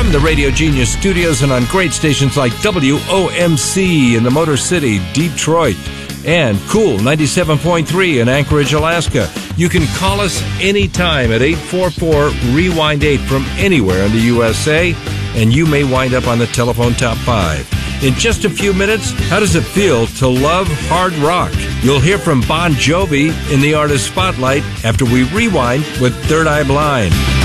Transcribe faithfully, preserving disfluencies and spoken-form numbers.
from the Radio Genius studios and on great stations like W O M C in the Motor City, Detroit, and Cool ninety-seven point three in Anchorage, Alaska. You can call us anytime at eight four four, rewind eight from anywhere in the U S A, and you may wind up on the telephone top five. In just a few minutes, how does it feel to love hard rock? You'll hear from Bon Jovi in the Artist Spotlight after we rewind with Third Eye Blind.